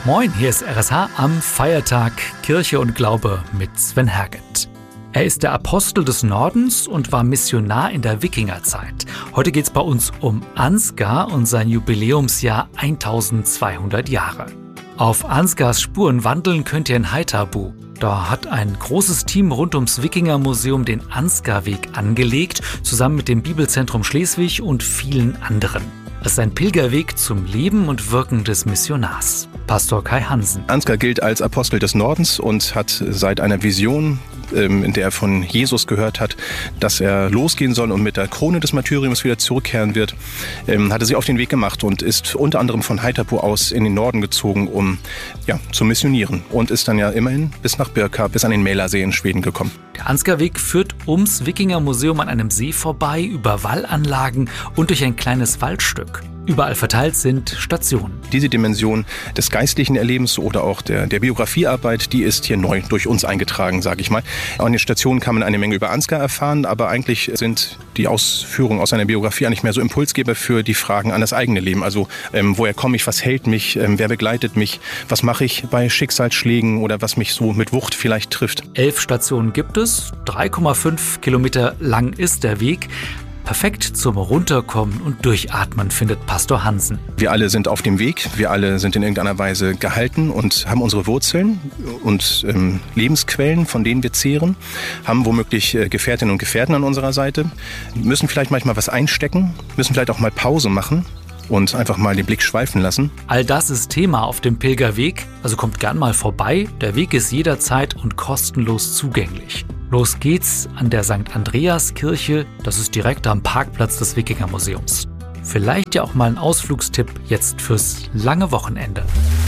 Moin, hier ist RSH am Feiertag Kirche und Glaube mit Sven Herget. Er ist der Apostel des Nordens und war Missionar in der Wikingerzeit. Heute geht es bei uns um Ansgar und sein Jubiläumsjahr 1200 Jahre. Auf Ansgars Spuren wandeln könnt ihr in Haithabu. Da hat ein großes Team rund ums Wikingermuseum den Ansgarweg angelegt, zusammen mit dem Bibelzentrum Schleswig und vielen anderen. Es ist ein Pilgerweg zum Leben und Wirken des Missionars. Pastor Kai Hansen. Ansgar gilt als Apostel des Nordens und hat seit einer Vision, in der er von Jesus gehört hat, dass er losgehen soll und mit der Krone des Martyriums wieder zurückkehren wird, hat er sich auf den Weg gemacht und ist unter anderem von Haithabu aus in den Norden gezogen, um zu missionieren. Und ist dann ja immerhin bis nach Birka, bis an den Mälarsee in Schweden gekommen. Der Ansgarweg führt ums Wikingermuseum an einem See vorbei, über Wallanlagen und durch ein kleines Waldstück. Überall verteilt sind Stationen. Diese Dimension des geistlichen Erlebens oder auch der Biografiearbeit, die ist hier neu durch uns eingetragen, sage ich mal. An den Stationen kann man eine Menge über Ansgar erfahren, aber eigentlich sind die Ausführungen aus seiner Biografie eigentlich mehr so Impulsgeber für die Fragen an das eigene Leben. Also woher komme ich, was hält mich, wer begleitet mich, was mache ich bei Schicksalsschlägen oder was mich so mit Wucht vielleicht trifft. 11 Stationen gibt es, 3,5 Kilometer lang ist der Weg. Perfekt zum Runterkommen und Durchatmen, findet Pastor Hansen. Wir alle sind auf dem Weg, wir alle sind in irgendeiner Weise gehalten und haben unsere Wurzeln und Lebensquellen, von denen wir zehren, haben womöglich Gefährtinnen und Gefährten an unserer Seite, müssen vielleicht manchmal was einstecken, müssen vielleicht auch mal Pause machen und einfach mal den Blick schweifen lassen. All das ist Thema auf dem Pilgerweg, also kommt gern mal vorbei. Der Weg ist jederzeit und kostenlos zugänglich. Los geht's an der St. Andreas Kirche, das ist direkt am Parkplatz des Wikingermuseums. Vielleicht ja auch mal ein Ausflugstipp jetzt fürs lange Wochenende.